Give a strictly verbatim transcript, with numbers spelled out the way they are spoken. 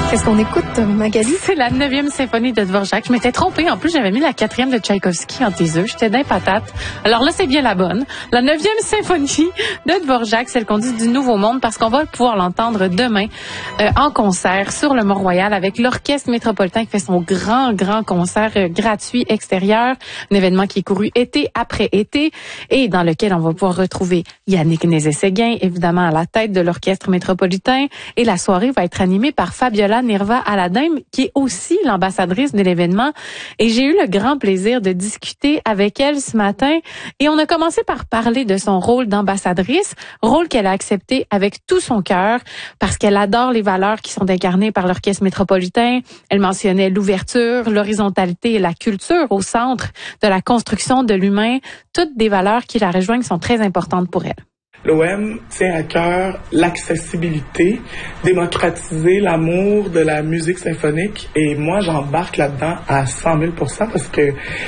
Qu'est-ce qu'on écoute, Magali? C'est la neuvième symphonie de Dvorak. Je m'étais trompée. En plus, j'avais mis la quatrième de Tchaïkovski en tes œufs. J'étais d'un patate. Alors là, c'est bien la bonne. La neuvième symphonie de Dvorak, celle qu'on dit du Nouveau Monde, parce qu'on va pouvoir l'entendre demain euh, en concert sur le Mont-Royal avec l'Orchestre métropolitain qui fait son grand, grand concert euh, gratuit extérieur. Un événement qui est couru été après été et dans lequel on va pouvoir retrouver Yannick Nézet-Séguin, évidemment à la tête de l'Orchestre métropolitain. Et la soirée va être animée par Fabiola Nirva Aladin, qui est aussi l'ambassadrice de l'événement. Et j'ai eu le grand plaisir de discuter avec elle ce matin. Et on a commencé par parler de son rôle d'ambassadrice, rôle qu'elle a accepté avec tout son cœur, parce qu'elle adore les valeurs qui sont incarnées par l'Orchestre métropolitain. Elle mentionnait l'ouverture, l'horizontalité et la culture au centre de la construction de l'humain. Toutes des valeurs qui la rejoignent sont très importantes pour elle. L'O M tient à cœur l'accessibilité, démocratiser l'amour de la musique symphonique et moi j'embarque là-dedans à cent mille pour cent parce que